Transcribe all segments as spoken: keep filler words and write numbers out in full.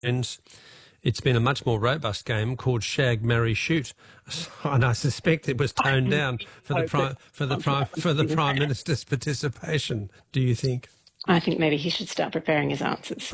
It's been a much more robust game called Shag, Marry, Shoot, and I suspect it was toned down for the prime for the prime for the Prime Minister's participation. Do you think? I think maybe he should start preparing his answers.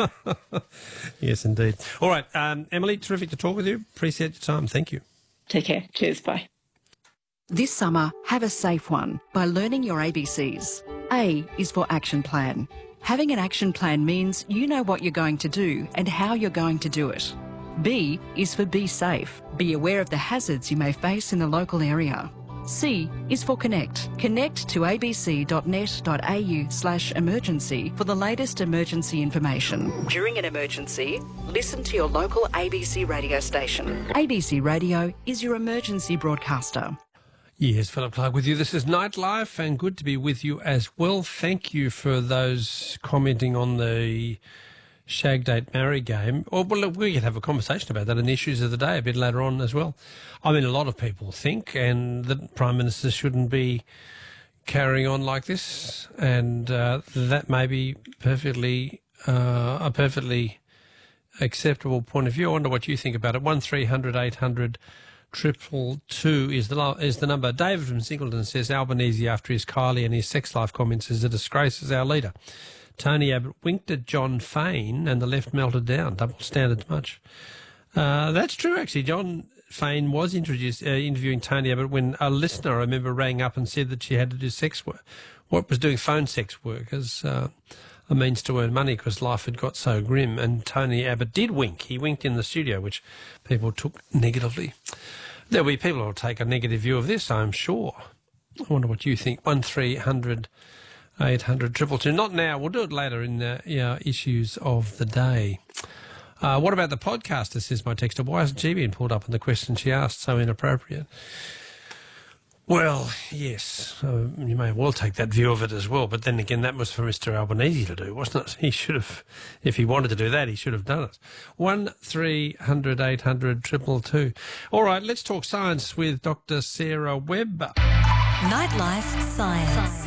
Yes, indeed. All right, um, Emily, terrific to talk with you. Appreciate your time. Thank you. Take care. Cheers. Bye. This summer, have a safe one by learning your A B Cs. A is for action plan. Having an action plan means you know what you're going to do and how you're going to do it. B is for be safe. Be aware of the hazards you may face in the local area. C is for connect. Connect to abc.net.au slash emergency for the latest emergency information. During an emergency, listen to your local A B C radio station. A B C Radio is your emergency broadcaster. Yes, Philip Clark with you. This is Nightlife, and good to be with you as well. Thank you for those commenting on the Shag, Date, Marry game. Or, well, we could have a conversation about that in the issues of the day a bit later on as well. I mean, a lot of people think and that Prime Minister shouldn't be carrying on like this, and uh, that may be perfectly uh, a perfectly acceptable point of view. I wonder what you think about it. One three hundred eight hundred triple two is the is the number. David from Singleton says Albanese, after his Kylie and his sex life comments, is a disgrace as our leader. Tony Abbott winked at John Fain and the left melted down. Double standards much. Uh, that's true, actually. John Fain was introduced uh, interviewing Tony Abbott when a listener, I remember, rang up and said that she had to do sex work. What was doing phone sex work as uh, a means to earn money because life had got so grim. And Tony Abbott did wink. He winked in the studio, which people took negatively. There'll be people who will take a negative view of this, I'm sure. I wonder what you think. One three hundred eight hundred triple two. Not now. We'll do it later in the yeah, issues of the day. Uh, what about the podcaster, says my texter. Why hasn't she been pulled up on the question she asked? So inappropriate. Well, yes, uh, you may well take that view of it as well. But then again, that was for Mister Albanese to do, wasn't it? He should have, if he wanted to do that, he should have done it. One three hundred eight hundred triple two. All right, let's talk science with Doctor Sarah Webb. Nightlife Science.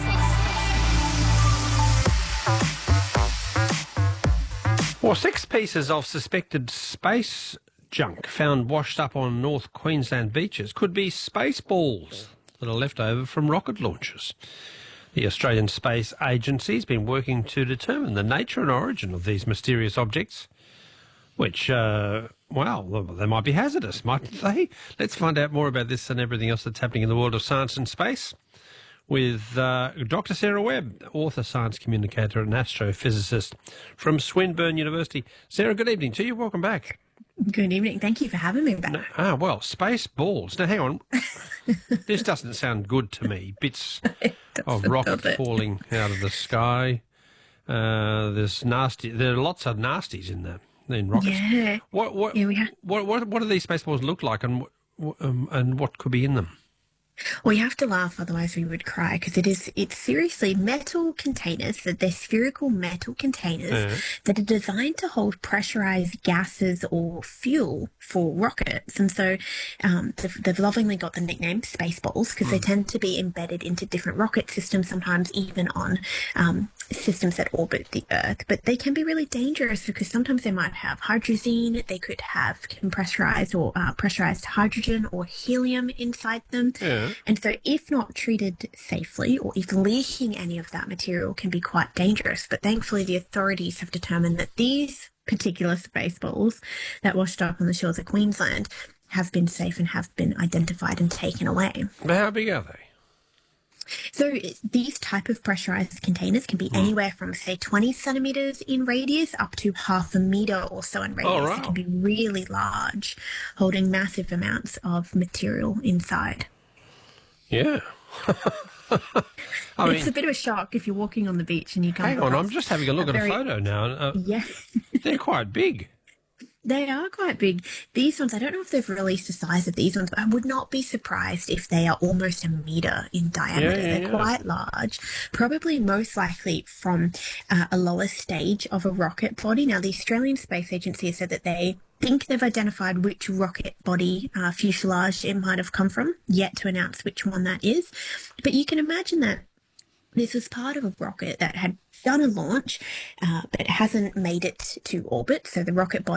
Well, six pieces of suspected space junk found washed up on North Queensland beaches could be space balls that are left over from rocket launches. The Australian Space Agency has been working to determine the nature and origin of these mysterious objects, which, uh, well, they might be hazardous, mightn't they? Let's find out more about this and everything else that's happening in the world of science and space with uh, Doctor Sarah Webb, author, science communicator and astrophysicist from Swinburne University. Sarah, good evening to you. Welcome back. Good evening. Thank you for having me back. No, ah, well, space balls. Now, hang on. This doesn't sound good to me. Bits of rocket falling out of the sky. Uh, there's nasty. There are lots of nasties in the in rockets. Yeah. What what yeah, we have. what what what do these space balls look like, and um, and what could be in them? Well, you have to laugh, otherwise we would cry, because it is, it's seriously metal containers, that they're spherical metal containers yeah. that are designed to hold pressurized gases or fuel for rockets. And so um, they've, they've lovingly got the nickname Spaceballs because mm. they tend to be embedded into different rocket systems, sometimes even on um, systems that orbit the Earth. But they can be really dangerous because sometimes they might have hydrazine, they could have pressurized or uh, pressurized hydrogen or helium inside them. Yeah. And so if not treated safely, or if leaking any of that material, can be quite dangerous. But thankfully, the authorities have determined that these particular Spaceballs that washed up on the shores of Queensland have been safe and have been identified and taken away. But how big are they? So these type of pressurized containers can be mm. anywhere from, say, twenty centimetres in radius up to half a metre or so in radius. Oh, wow. It can be really large, holding massive amounts of material inside. Yeah. I it's mean, a bit of a shock if you're walking on the beach and you come hang on, across I'm just having a look a at very, a photo now. Uh, yes. They're quite big. They are quite big. These ones, I don't know if they've released the size of these ones, but I would not be surprised if they are almost a metre in diameter. Yeah, yeah, They're yeah. quite large, probably most likely from uh, a lower stage of a rocket body. Now, the Australian Space Agency has said that they think they've identified which rocket body uh, fuselage it might have come from, yet to announce which one that is. But you can imagine that This was part of a rocket that had done a launch, uh, but hasn't made it to orbit. So the rocket body